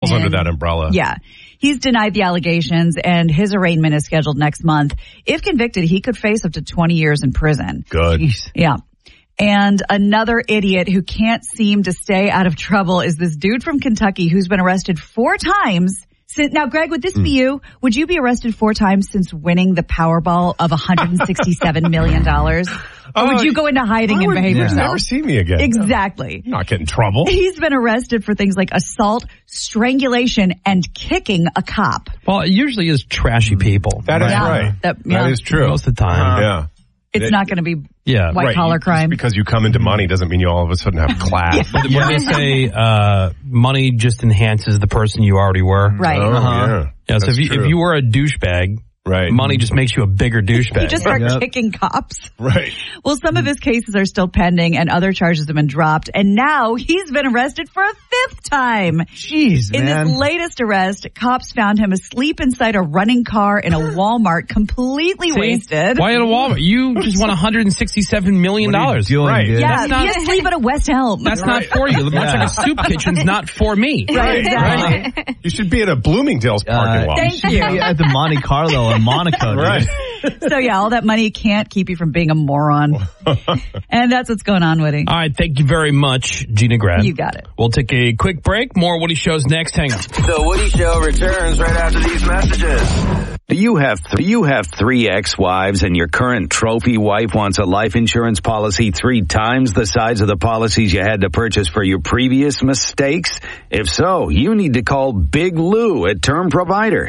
under that umbrella. Yeah. He's denied the allegations, and his arraignment is scheduled next month. If convicted, he could face up to 20 years in prison. Good. Jeez. Yeah. And another idiot who can't seem to stay out of trouble is this dude from Kentucky who's been arrested 4 times. Now, Greg, would this be you? Would you be arrested 4 times since winning the Powerball of $167 million? Or would you go into hiding and behave yourself? Never see me again. Exactly. Not get in trouble. He's been arrested for things like assault, strangulation, and kicking a cop. Well, it usually is trashy people. That is right. That is true. Most of the time. Yeah. It's not going to be white-collar crime. Just because you come into money doesn't mean you all of a sudden have class. When they say money just enhances the person you already were. Right. Yeah, so if you were a douchebag, money just makes you a bigger douchebag. You just start kicking cops. Right. Well, some of his cases are still pending and other charges have been dropped. And now he's been arrested for a 5th time. Jeez, man. In this latest arrest, cops found him asleep inside a running car in a Walmart, completely wasted. Why at a Walmart? You just won $167 million. Right. Yeah, he's asleep at a a West Elm. That's not for you. Much like a soup kitchen's not for me. Right, exactly. You should be at a Bloomingdale's parking lot. Thank you. At the Monte Carlo in Monaco. Right. So, yeah, all that money can't keep you from being a moron. And that's what's going on, Woody. All right, thank you very much, Gina Grad. You got it. We'll take a quick break. More Woody Show's next. Hang on. The Woody Show returns right after these messages. Do you have 3 ex-wives and your current trophy wife wants a life insurance policy 3 times the size of the policies you had to purchase for your previous mistakes? If so, you need to call Big Lou at Term Provider,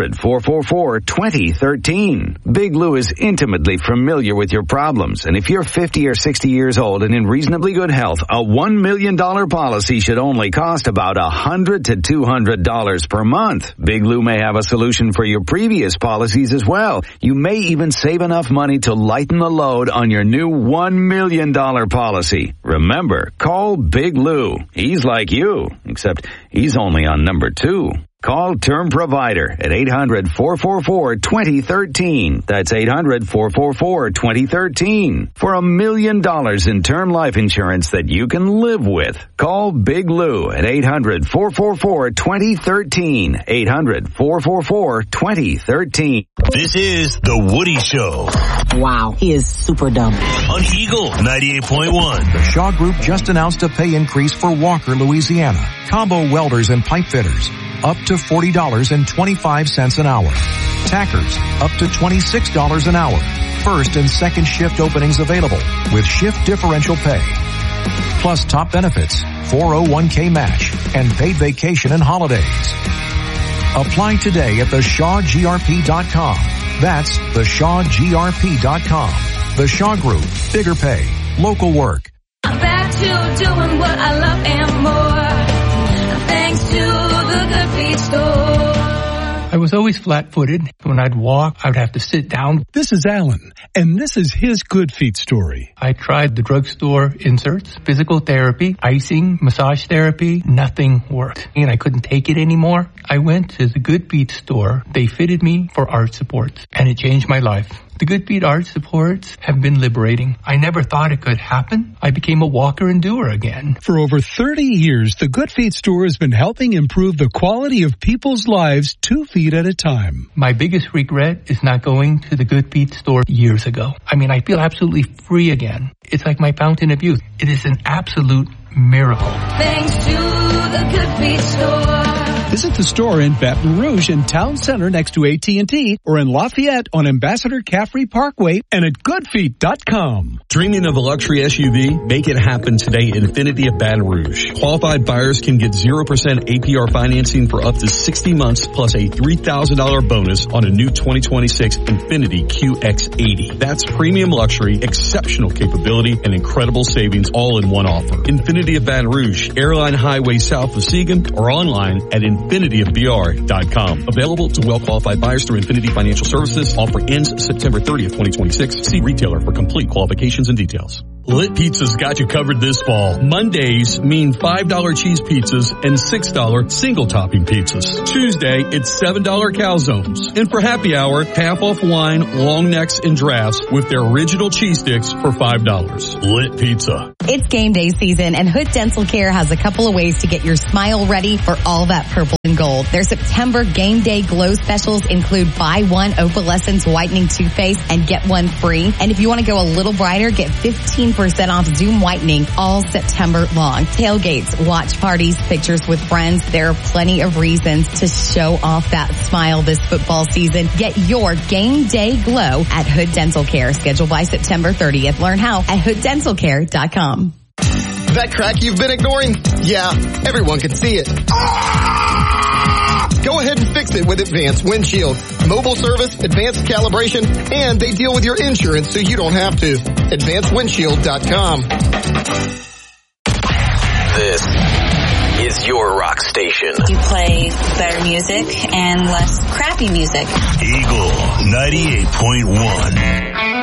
800-444-2013. Big Lou is intimately familiar with your problems, and if you're 50 or 60 years old and in reasonably good health, a $1 million policy should only cost about $100 to $200 per month. Big Lou may have a solution for your previous policies as well. You may even save enough money to lighten the load on your new $1 million policy. Remember, call Big Lou. He's like you, except he's only on number 2. Call Term Provider at 800-444-2013. That's 800-444-2013. For $1 million in term life insurance that you can live with. Call Big Lou at 800-444-2013. 800-444-2013. This is The Woody Show. Wow, he is super dumb. On Eagle 98.1. The Shaw Group just announced a pay increase for Walker, Louisiana. Combo welders and pipe fitters. Up to $40.25 an hour. Tackers, up to $26 an hour. First and second shift openings available with shift differential pay. Plus top benefits, 401k match, and paid vacation and holidays. Apply today at theshawgrp.com. That's theshawgrp.com. The Shaw Group, bigger pay, local work. I'm back to doing what I love and more. Thanks to the Good Feet store. I was always flat-footed. When I'd walk, I would have to sit down. This is Alan, and this is his Good Feet story. I tried the drugstore inserts, physical therapy, icing, massage therapy. Nothing worked, and I couldn't take it anymore. I went to the Good Feet store. They fitted me for arch supports, and it changed my life. The Good Feet arch supports have been liberating. I never thought it could happen. I became a walker and doer again. For over 30 years, the Good Feet store has been helping improve the quality of people's lives 2 feet at a time. My biggest regret is not going to the Good Feet store years ago. I mean, I feel absolutely free again. It's like my fountain of youth. It is an absolute miracle. Thanks to the Good Feet store. Visit the store in Baton Rouge in Town Center next to AT&T or in Lafayette on Ambassador Caffrey Parkway and at goodfeet.com. Dreaming of a luxury SUV? Make it happen today at Infiniti of Baton Rouge. Qualified buyers can get 0% APR financing for up to 60 months plus a $3,000 bonus on a new 2026 Infiniti QX80. That's premium luxury, exceptional capability, and incredible savings all in one offer. Infiniti of Baton Rouge, Airline Highway south of Seagan, or online at InfinityofBR.com. Available to well-qualified buyers through Infiniti Financial Services. Offer ends September 30th, 2026. See retailer for complete qualifications and details. Lit Pizza's got you covered this fall. Mondays mean $5 cheese pizzas and $6 single topping pizzas. Tuesday, it's $7 calzones. And for happy hour, half off wine, long necks, and drafts with their original cheese sticks for $5. Lit Pizza. It's game day season, and Hood Dental Care has a couple of ways to get your smile ready for all that purple and gold. Their September game day glow specials include buy one Opalescence whitening toothpaste and get one free. And if you want to go a little brighter, get 15% off Zoom whitening all September long. Tailgates, watch parties, pictures with friends. There are plenty of reasons to show off that smile this football season. Get your game day glow at Hood Dental Care. Scheduled by September 30th. Learn how at hooddentalcare.com. That crack you've been ignoring? Yeah, everyone can see it. Go ahead and fix it with Advanced Windshield. Mobile service, advanced calibration, and they deal with your insurance so you don't have to. AdvancedWindshield.com. This is your rock station. You play better music and less crappy music. Eagle 98.1.